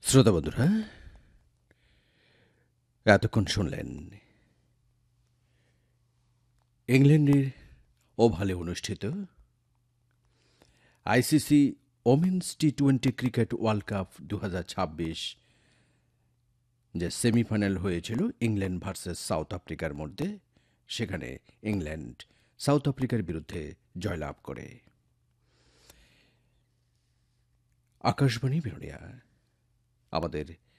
শ্রোতা বন্ধুরা, এতক্ষণ শুনলেন ইংল্যান্ডের ওভালে অনুষ্ঠিত ICC women's টি-20 cricket world cup 2026, যে সেমিফাইনাল হয়েছিল ইংল্যান্ড ভার্সেস সাউথ আফ্রিকার মধ্যে। সেখানে ইংল্যান্ড সাউথ আফ্রিকার বিরুদ্ধে জয়লাভ করে। আকাশবাণী বেরোনিয়া আমাদের